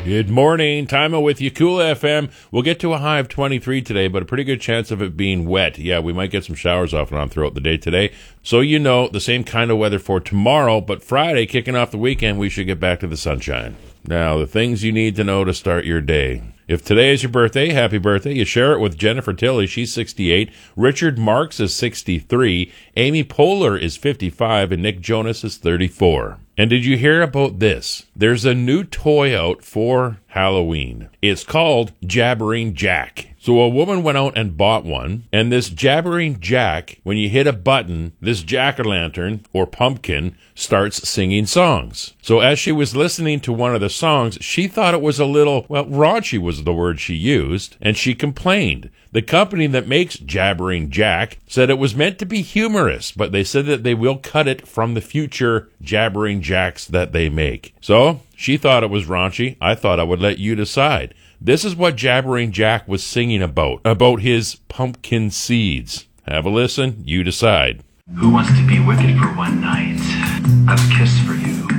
Good morning. Time with you. Cool FM. We'll get to a high of 23 today, but a pretty good chance of it being wet. Yeah, we might get some showers off and on throughout the day today. So you know, the same kind of weather for tomorrow, but Friday, kicking off the weekend, we should get back to the sunshine. Now, the things you need to know to start your day. If today is your birthday, happy birthday. You share it with Jennifer Tilley. She's 68. Richard Marks is 63. Amy Poehler is 55. And Nick Jonas is 34. And did you hear about this? There's a new toy out for Halloween. It's called Jabbering Jack. So a woman went out and bought one, and this Jabbering Jack, when you hit a button, this jack-o'-lantern, or pumpkin, starts singing songs. So as she was listening to one of the songs, she thought it was a little, raunchy was the word she used, and she complained. The company that makes Jabbering Jack said it was meant to be humorous, but they said that they will cut it from the future Jabbering Jacks that they make. So she thought it was raunchy. I thought I would let you decide. This is what Jabbering Jack was singing about his pumpkin seeds. Have a listen, you decide. Who wants to be wicked for one night? I've a kiss for you.